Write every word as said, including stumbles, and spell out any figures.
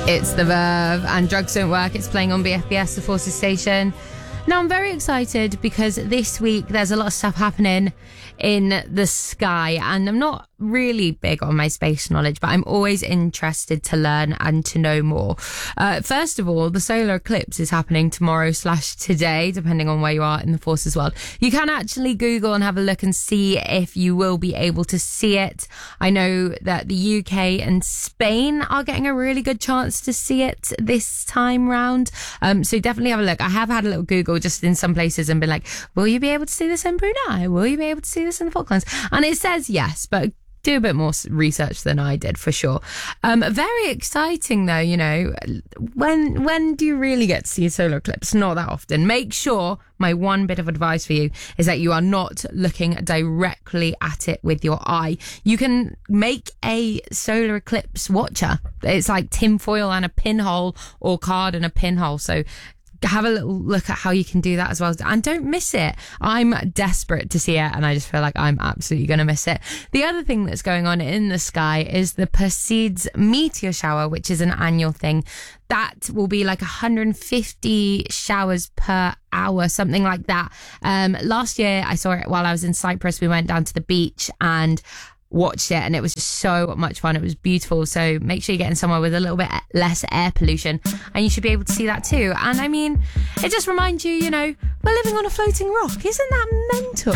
It's The Verve and Drugs Don't Work. It's playing on B F B S, the Forces station. Now, I'm very excited because this week there's a lot of stuff happening in the sky, and I'm not really big on my space knowledge, but I'm always interested to learn and to know more. Uh, first of all, the solar eclipse is happening tomorrow slash today, depending on where you are in the Forces world. You can actually Google and have a look and see if you will be able to see it. I know that the U K and Spain are getting a really good chance to see it this time round. Um, so definitely have a look. I have had a little Google just in some places and been like, will you be able to see this in Brunei? Will you be able to see this in the Falklands? And it says yes, but do a bit more research than I did for sure. Um, very exciting though, you know, when, when do you really get to see a solar eclipse? Not that often. Make sure, my one bit of advice for you is that you are not looking directly at it with your eye. You can make a solar eclipse watcher. It's like tinfoil and a pinhole, or card and a pinhole. So have a little look at how you can do that as well, and don't miss it. I'm desperate to see it, and I just feel like I'm absolutely going to miss it. The other thing that's going on in the sky is the Perseids meteor shower, which is an annual thing. That will be like one hundred fifty showers per hour, something like that. Um, last year I saw it while I was in Cyprus. We went down to the beach and watched it, and it was so much fun. It was beautiful. So make sure you're getting somewhere with a little bit less air pollution, and you should be able to see that too. And I mean, it just reminds you, you know, we're living on a floating rock. Isn't that mental?